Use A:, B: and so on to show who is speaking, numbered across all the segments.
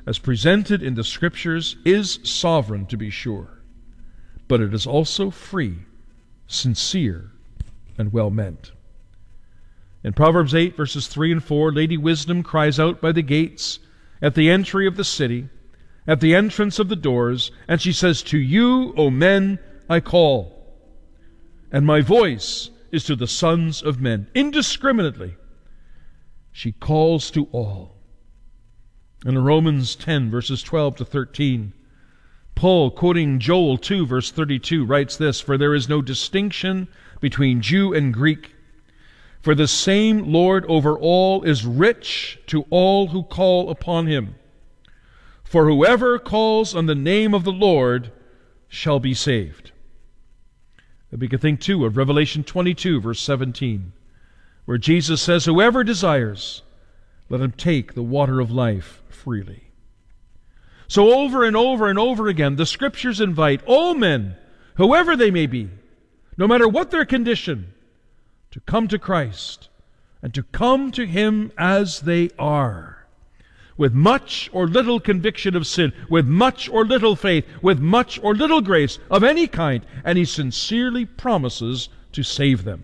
A: as presented in the Scriptures, is sovereign, to be sure, but it is also free, sincere, and well meant. In Proverbs 8, verses 3 and 4, Lady Wisdom cries out by the gates, at the entry of the city, at the entrance of the doors, and she says, "To you, O men, I call, and my voice is to the sons of men." Indiscriminately, she calls to all. And in Romans 10, verses 12 to 13, Paul, quoting Joel 2, verse 32, writes this, "For there is no distinction between Jew and Greek, for the same Lord over all is rich to all who call upon him. For whoever calls on the name of the Lord shall be saved." And we can think too of Revelation 22, verse 17, where Jesus says, "Whoever desires, let him take the water of life freely." So over and over and over again, the Scriptures invite all men, whoever they may be, no matter what their condition, to come to Christ and to come to Him as they are, with much or little conviction of sin, with much or little faith, with much or little grace of any kind, and He sincerely promises to save them.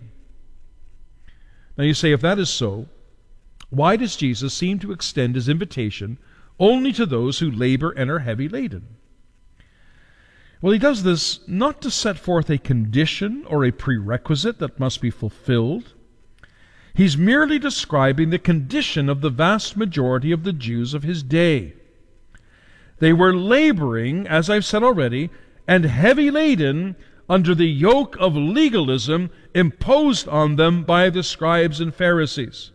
A: Now you say, if that is so, why does Jesus seem to extend His invitation only to those who labor and are heavy laden? Well, He does this not to set forth a condition or a prerequisite that must be fulfilled. He's merely describing the condition of the vast majority of the Jews of His day. They were laboring, as I've said already, and heavy laden under the yoke of legalism imposed on them by the scribes and Pharisees.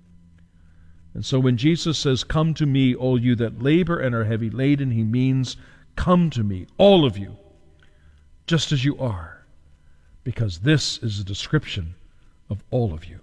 A: And so when Jesus says, "Come to me, all you that labor and are heavy laden," He means, come to me, all of you, just as you are, because this is a description of all of you.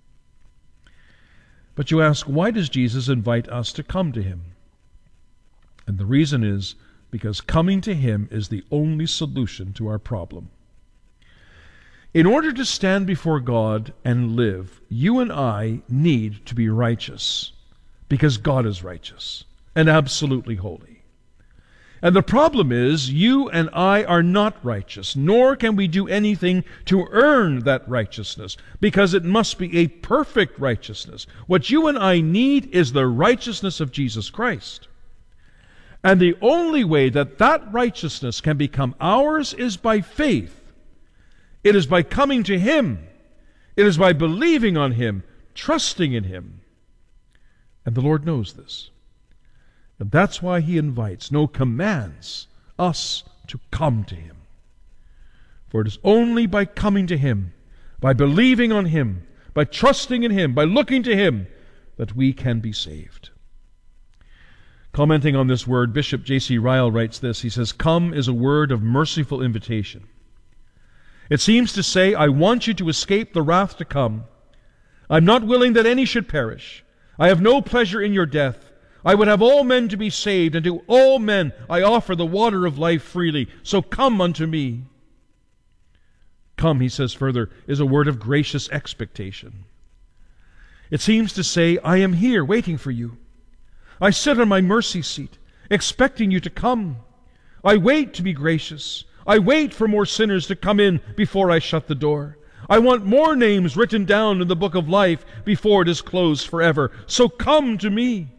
A: But you ask, why does Jesus invite us to come to Him? And the reason is because coming to Him is the only solution to our problem. In order to stand before God and live, you and I need to be righteous, because God is righteous and absolutely holy. And the problem is, you and I are not righteous, nor can we do anything to earn that righteousness, because it must be a perfect righteousness. What you and I need is the righteousness of Jesus Christ. And the only way that that righteousness can become ours is by faith. It is by coming to Him. It is by believing on Him, trusting in Him. And the Lord knows this. And that's why He invites, no, commands us to come to Him. For it is only by coming to Him, by believing on Him, by trusting in Him, by looking to Him, that we can be saved. Commenting on this word, Bishop J.C. Ryle writes this. He says, "Come is a word of merciful invitation. It seems to say, I want you to escape the wrath to come. I'm not willing that any should perish. I have no pleasure in your death. I would have all men to be saved, and to all men I offer the water of life freely. So come unto me." Come, he says further, is a word of gracious expectation. It seems to say, I am here waiting for you. I sit on my mercy seat, expecting you to come. I wait to be gracious. I wait for more sinners to come in before I shut the door. I want more names written down in the book of life before it is closed forever. So come to me.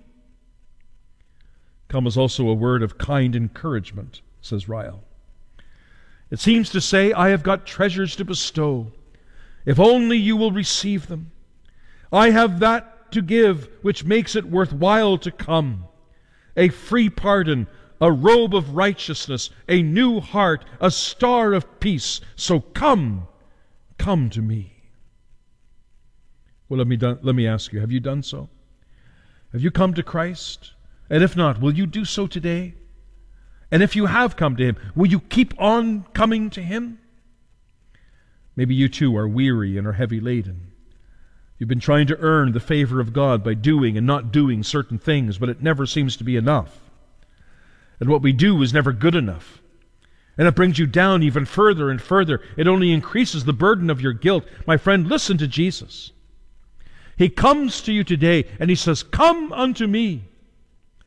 A: Come is also a word of kind encouragement, says Ryle. It seems to say, I have got treasures to bestow, if only you will receive them. I have that to give which makes it worthwhile to come. A free pardon, a robe of righteousness, a new heart, a star of peace. So come to me. Well, let me ask you, have you done so? Have you come to Christ? And if not, will you do so today? And if you have come to Him, will you keep on coming to Him? Maybe you too are weary and are heavy laden. You've been trying to earn the favor of God by doing and not doing certain things, but it never seems to be enough. And what we do is never good enough. And it brings you down even further and further. It only increases the burden of your guilt. My friend, listen to Jesus. He comes to you today and He says, come unto me.